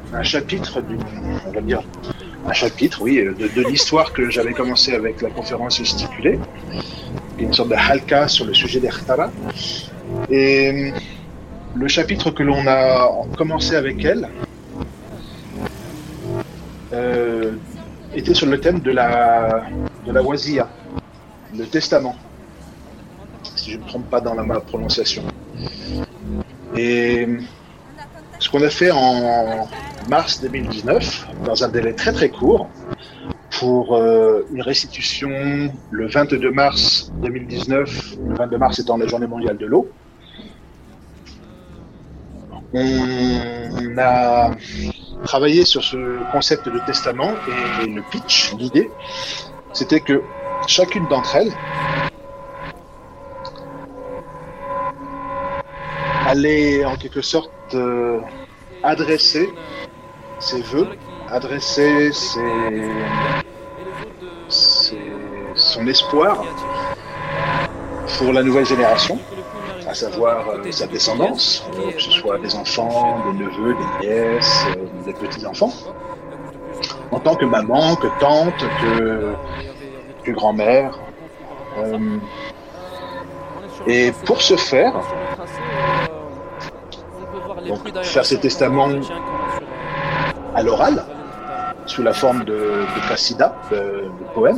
un chapitre on va dire, un chapitre, oui, de l'histoire que j'avais commencé avec la conférence stipulée, une sorte de halka sur le sujet des Khtara. Et le chapitre que l'on a commencé avec elle était sur le thème de la wasiya, le testament, si je ne me trompe pas dans ma prononciation. Et ce qu'on a fait en mars 2019, dans un délai très très court, pour une restitution le 22 mars 2019, le 22 mars étant la journée mondiale de l'eau, on a travaillé sur ce concept de testament et le pitch, l'idée, c'était que chacune d'entre elles allait en quelque sorte adresser ses vœux, adresser son espoir pour la nouvelle génération, à savoir sa descendance, que ce soit des enfants, des neveux, des nièces, des petits-enfants, en tant que maman, que tante, que grand-mère. Et pour ce faire, donc faire ces testaments à l'oral, sous la forme de qassida, de poèmes,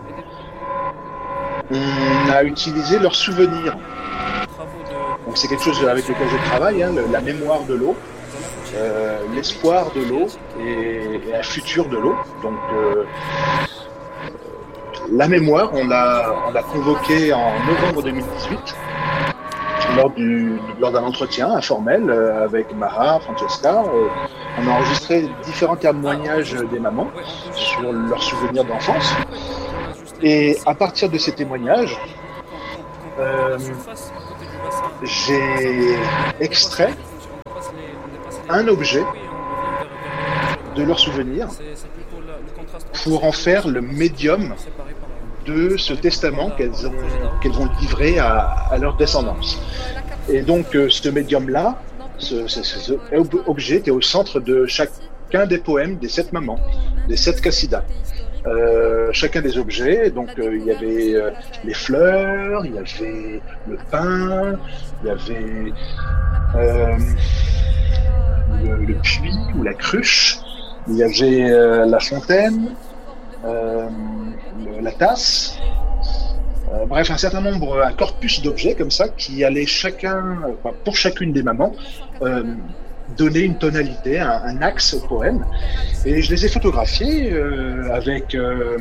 on a utilisé leurs souvenirs. Donc c'est quelque chose avec lequel je travaille, hein, la mémoire de l'eau, l'espoir de l'eau et un futur de l'eau. Donc la mémoire, on l'a convoquée en novembre 2018 lors d'un entretien informel avec Mara, Francesca. On a enregistré différents témoignages des mamans sur leurs souvenirs d'enfance. Et à partir de ces témoignages, j'ai extrait un objet de leurs souvenirs pour en faire le médium de ce testament qu'elles vont livrer à leur descendance. Et donc ce médium-là, cet objet était au centre de chacun des poèmes des 7 mamans, des 7 qassidas. Chacun des objets, donc il y avait les fleurs, il y avait le pain, il y avait le puits ou la cruche, il y avait la fontaine, la tasse, bref un certain nombre, un corpus d'objets comme ça qui allait pour chacune des mamans donner une tonalité, un axe au poème. Et je les ai photographiés avec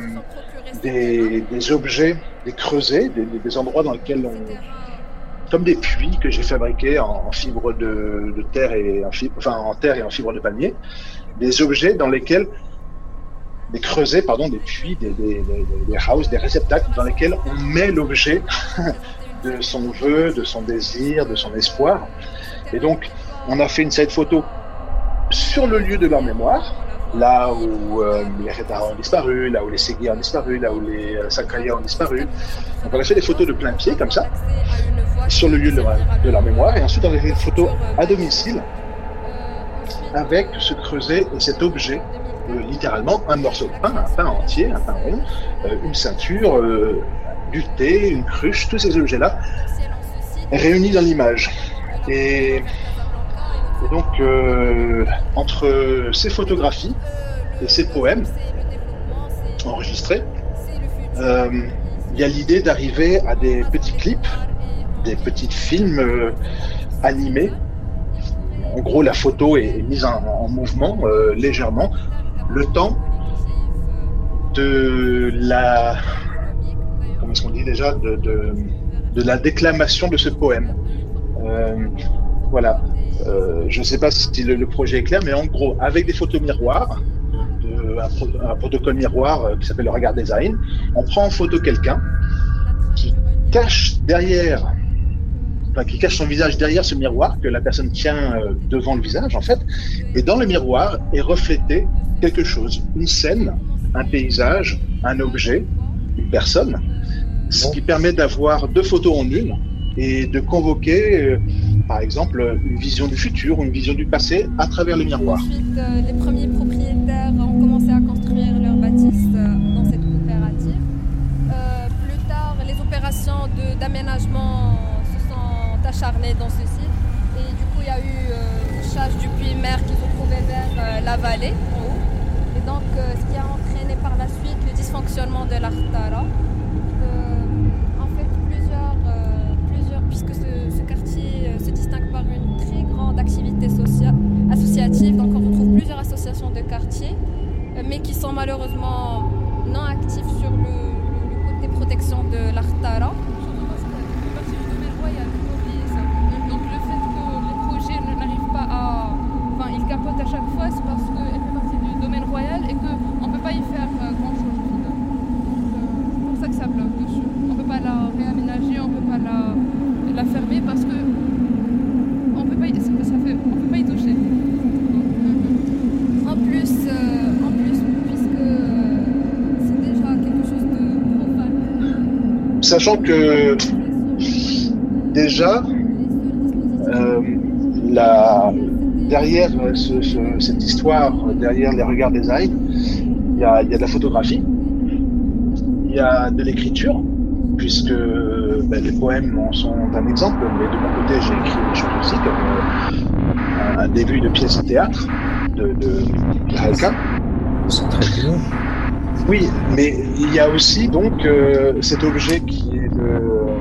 des objets, des creusets, des endroits dans lesquels comme des puits que j'ai fabriqués en fibre de terre et en terre et en fibre de palmier, des objets dans lesquels des creusets, des puits, des houses, des réceptacles dans lesquels on met l'objet de son vœu, de son désir, de son espoir. Et donc, on a fait une side photo sur le lieu de leur mémoire, là où les Khetara ont disparu, là où les Séguiers ont disparu, là où les Sakraya ont disparu. Donc on a fait des photos de plein pied, comme ça, sur le lieu de leur mémoire, et ensuite on a fait des photos à domicile avec ce creuset et cet objet, littéralement un morceau de pain, un pain entier, un pain rond, une ceinture, du thé, une cruche, tous ces objets-là réunis dans l'image. Et donc, entre ces photographies et ces poèmes enregistrés, il y a l'idée d'arriver à des petits clips, des petits films animés. En gros, la photo est mise en mouvement légèrement, le temps de la... Comment est-ce qu'on dit déjà de la déclamation de ce poème. Voilà. Je ne sais pas si le projet est clair, mais en gros, avec des photos miroirs, un protocole miroir qui s'appelle le Regard Design, on prend en photo quelqu'un qui cache son visage derrière ce miroir que la personne tient devant le visage, en fait, et dans le miroir est reflété quelque chose, une scène, un paysage, un objet, une personne, ce qui permet d'avoir 2 photos en une et de convoquer par exemple, une vision du futur ou une vision du passé à travers le miroir. Ensuite, les premiers propriétaires ont commencé à construire leurs bâtisses dans cette coopérative. Plus tard, les opérations d'aménagement se sont acharnées dans ceci. Et du coup, il y a eu chasse du puits-mer qui se trouvait vers la vallée, en haut. Et donc, ce qui a entraîné par la suite le dysfonctionnement de l'Artara. En fait, puisque ce quartier se distingue par une très grande activité associative, donc on retrouve plusieurs associations de quartier, mais qui sont malheureusement non actives sur le côté protection de l'Artara. Donc le fait que les projets n'arrivent pas ils capotent à chaque fois, c'est parce qu'elle fait partie du domaine royal et qu'on ne peut pas y faire grand-chose. C'est pour ça que ça bloque dessus. On ne peut pas la réaménager, on ne peut pas la fermer parce que on peut pas y toucher. En plus, puisque c'est déjà quelque chose de profane. Sachant que déjà, derrière cette histoire, derrière les regards design, il y a de la photographie, il y a de l'écriture, puisque les poèmes en sont un exemple, mais de mon côté, j'ai écrit des choses aussi, comme un début de pièce de théâtre de Halka. C'est très bien. Oui, mais il y a aussi donc cet objet qui est le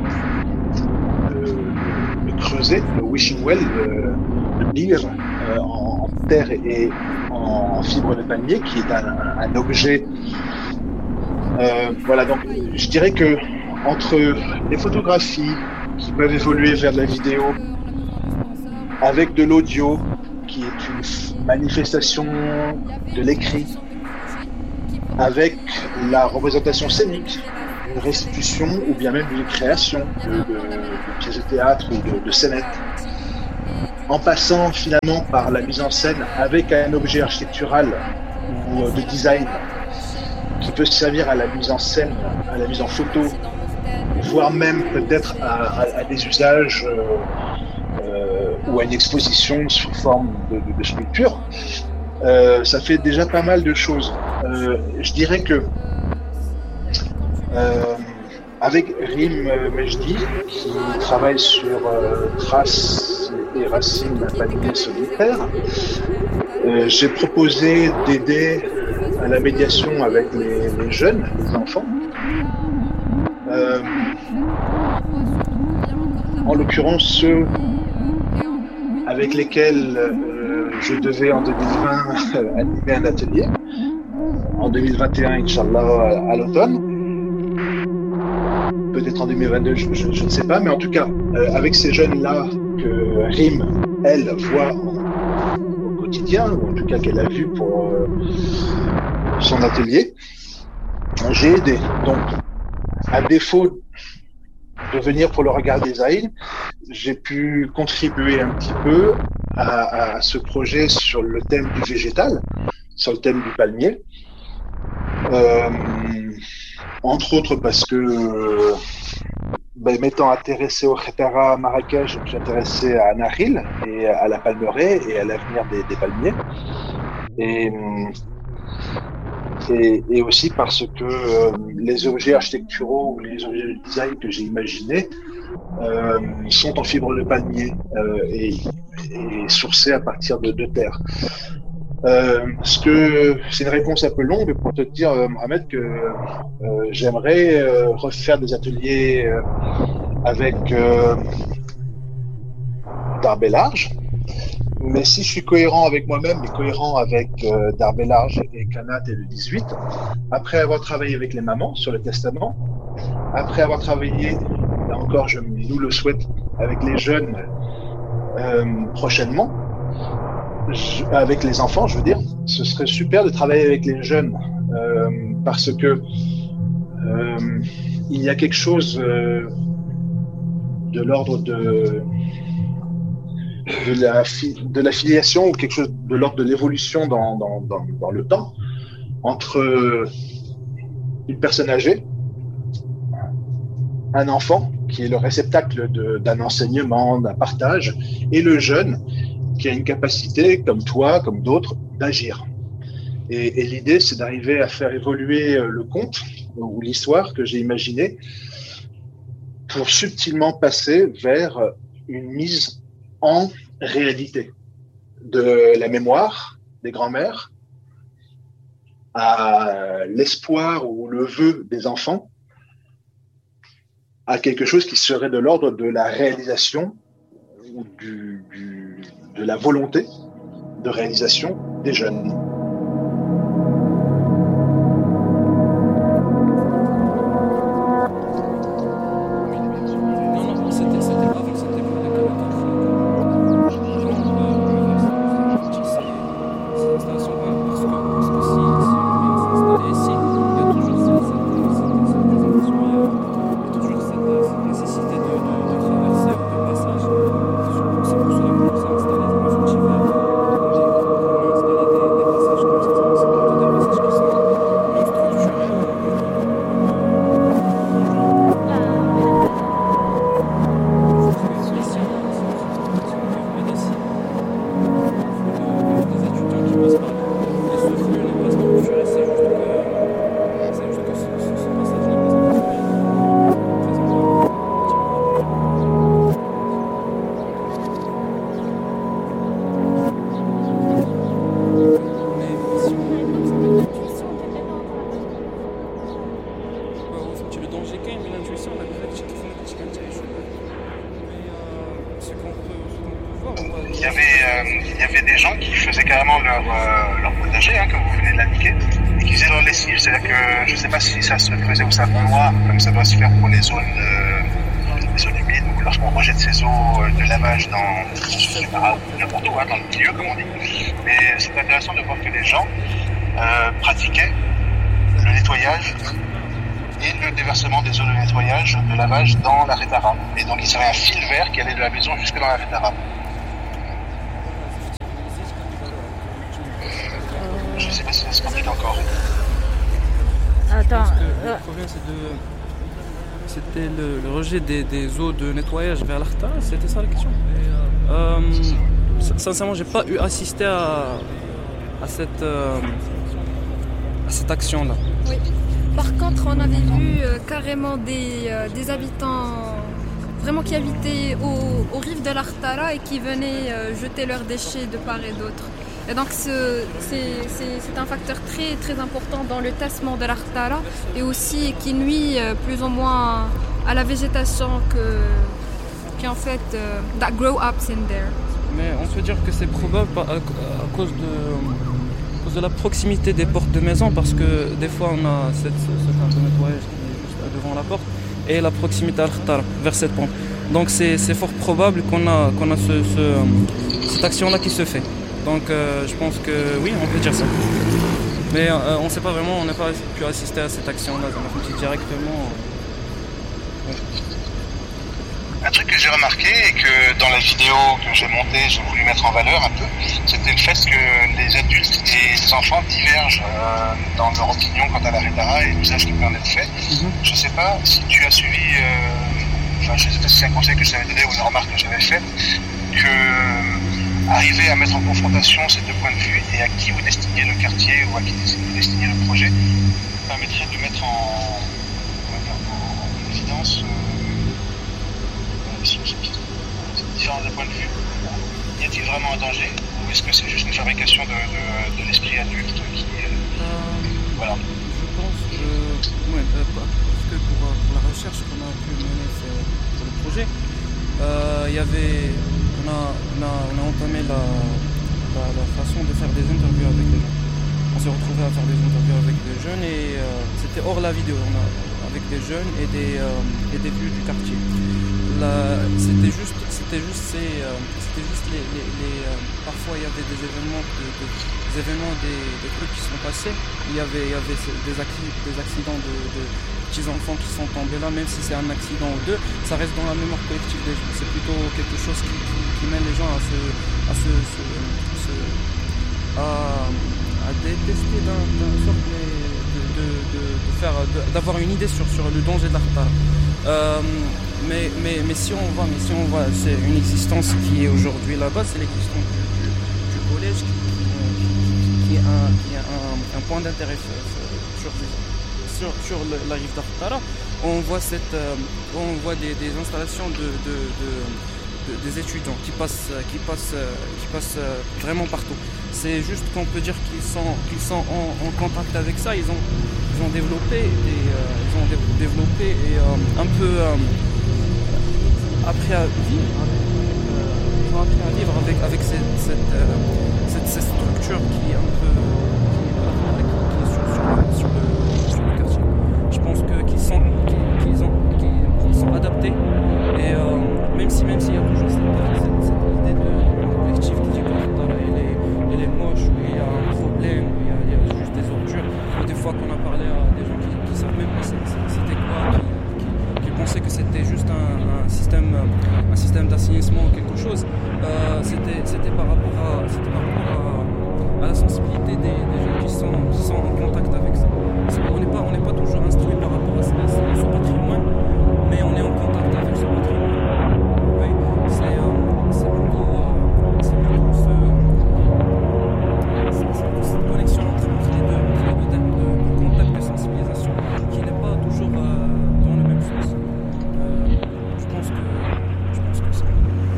creuset, le wishing well, le lyre en terre et en fibre de palmier, qui est un objet. Voilà, donc je dirais que entre les photographies qui peuvent évoluer vers de la vidéo, avec de l'audio qui est une manifestation de l'écrit, avec la représentation scénique, une restitution ou bien même une création de pièces de théâtre ou de scénettes, en passant finalement par la mise en scène avec un objet architectural ou de design qui peut servir à la mise en scène, à la mise en photo, voire même peut-être à des usages ou à une exposition sous forme de sculpture. Ça fait déjà pas mal de choses. Je dirais que avec Rim Mejdi, qui travaille sur Traces et Racines d'un palmier solitaire, j'ai proposé d'aider à la médiation avec les jeunes, les enfants. En l'occurrence ceux avec lesquels je devais en 2020 animer un atelier, en 2021 Inch'Allah à l'automne, peut-être en 2022, je ne sais pas, mais en tout cas avec ces jeunes-là que Rim, elle, voit au quotidien, ou en tout cas qu'elle a vu pour son atelier, j'ai aidé. Donc, à défaut de venir pour le regard design, j'ai pu contribuer un petit peu à ce projet sur le thème du végétal, sur le thème du palmier. Entre autres parce que, m'étant intéressé au Khetara à Marrakech, je me suis intéressé à Nakhil et à la palmeraie et à l'avenir des palmiers. Et aussi parce que les objets architecturaux ou les objets de design que j'ai imaginés sont en fibre de palmier et sourcés à partir de terre. C'est une réponse un peu longue pour te dire, Mohamed, que j'aimerais refaire des ateliers avec d'arbre et large. Mais si je suis cohérent avec moi-même et cohérent avec Darbe Large et Kanat et le 18, après avoir travaillé avec les mamans sur le testament, après avoir travaillé, là encore nous le souhaite, avec les jeunes prochainement, avec les enfants, je veux dire, ce serait super de travailler avec les jeunes parce que il y a quelque chose de l'ordre de la filiation ou quelque chose de l'ordre de l'évolution dans le temps entre une personne âgée, un enfant qui est le réceptacle d'un enseignement, d'un partage, et le jeune, qui a une capacité, comme toi, comme d'autres, d'agir. Et l'idée, c'est d'arriver à faire évoluer le conte ou l'histoire que j'ai imaginée pour subtilement passer vers une mise en réalité de la mémoire des grands-mères à l'espoir ou le vœu des enfants à quelque chose qui serait de l'ordre de la réalisation ou de la volonté de réalisation des jeunes. Il y avait des gens qui faisaient carrément leur potager, comme vous venez de l'indiquer, et qui faisaient leur lessive. C'est-à-dire que je ne sais pas si ça se faisait au savon noir, comme ça doit se faire pour les zones humides, ou lorsqu'on rejette ces eaux de lavage n'importe où, dans le milieu, comme on dit. Mais c'est intéressant de voir que les gens pratiquaient le nettoyage et le déversement des eaux de nettoyage, de lavage dans la rétara. Et donc il y avait un fil vert qui allait de la maison jusque dans la rétara. Je ne sais pas si ça se complique encore. Attends. Le problème c'était le rejet des eaux de nettoyage vers l'Arta, c'était ça la question. Sincèrement, j'ai pas eu assisté à cette action-là. Oui. Par contre, on avait vu carrément des habitants vraiment qui habitaient aux rives de l'Artara et qui venaient jeter leurs déchets de part et d'autre. Et donc c'est un facteur très très important dans le tassement de l'Artara et aussi qui nuit plus ou moins à la végétation qui en fait that grow up in there. Mais on peut dire que c'est probable à cause de la proximité des portes de maison, parce que des fois on a ce camp de nettoyage qui est juste devant la porte et la proximité à l'Artara vers cette pompe. Donc c'est fort probable qu'on a cette action-là qui se fait. Donc je pense que oui, on peut dire ça. Mais on ne sait pas vraiment, on n'a pas pu assister à cette action-là, on a fait directement. Un truc que j'ai remarqué et que dans la vidéo que j'ai montée, j'ai voulu mettre en valeur un peu, c'était le fait que les adultes et les enfants divergent dans leur opinion quant à la rétara et l'usage qui peut en être fait. Je ne sais pas si tu as suivi, je ne sais pas si c'est un conseil que je t'avais donné ou une remarque que j'avais faite, que arriver à mettre en confrontation ces deux points de vue et à qui vous destinez le quartier ou à qui vous destinez le projet permettrait de mettre en évidence différents points de vue. Y a-t-il vraiment un danger ou est-ce que c'est juste une fabrication de l'esprit adulte qui voilà. Je pense que parce que pour la recherche qu'on a pu mener pour le projet, on a entamé la façon de faire des interviews avec les gens. On s'est retrouvé à faire des interviews avec des jeunes et c'était hors la vidéo, avec des jeunes et des vues du quartier. C'était juste parfois il y avait des événements des trucs qui sont passés. Il y avait des accidents de petits enfants qui sont tombés là, même si c'est un accident ou deux, ça reste dans la mémoire collective des gens. C'est plutôt quelque chose qui mène les gens à détester d'une sorte d'avoir une idée sur le danger de l'Artara. Mais si on voit, c'est une existence qui est aujourd'hui là-bas, c'est l'existence du collège qui est un point d'intérêt sur la rive d'Artara. On voit des installations des étudiants qui passent vraiment partout. C'est juste qu'on peut dire qu'ils sont en contact avec ça. Ils ont développé et un peu appris à vivre avec cette structure qui est un peu sur le quartier. Je pense qu'ils sont adaptés et même s'il y a toujours cette idée de collectif qui dit qu'elle est moche, où il y a un problème, où il y a juste des ordures, ou des fois qu'on a parlé à des gens qui savent même pas c'était quoi, qui pensaient que c'était juste un système d'assainissement ou quelque chose. C'était par rapport à la sensibilité des gens qui sont en contact avec ça. On n'est pas toujours instruit par rapport à ce patrimoine, mais on est en contact avec ce patrimoine. Oui, c'est plutôt cette connexion entre les deux termes de contact et sensibilisation qui n'est pas toujours dans le même sens. Je pense que c'est...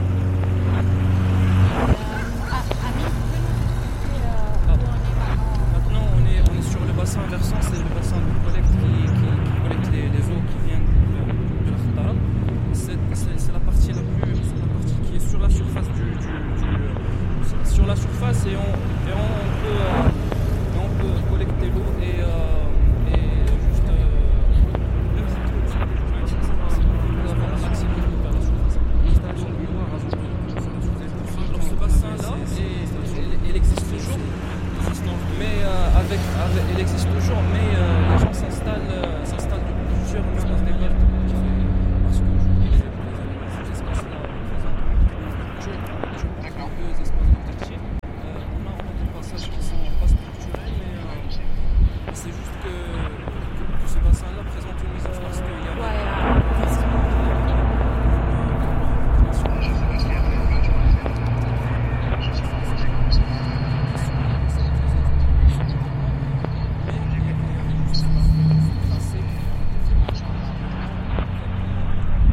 Maintenant, on est sur le bassin versant, c'est le bassin de collecte qui collecte les eaux qui viennent de l'Artara. C'est la partie qui est sur la surface sur la surface et on peut collecter l'eau et juste même si on avoir un accès vers la surface. L'installation de miroir dans ce bassin-là, elle existe toujours. Mais elle existe toujours, mais les gens s'installent